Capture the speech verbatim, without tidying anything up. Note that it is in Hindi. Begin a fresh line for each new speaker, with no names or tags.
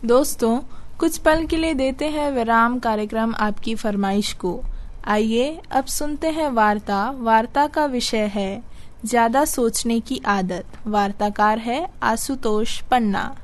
दोस्तों, कुछ पल के लिए देते हैं विराम कार्यक्रम आपकी फरमाइश को। आइए अब सुनते हैं वार्ता। वार्ता का विषय है ज्यादा सोचने की आदत। वार्ताकार है आशुतोष पन्ना।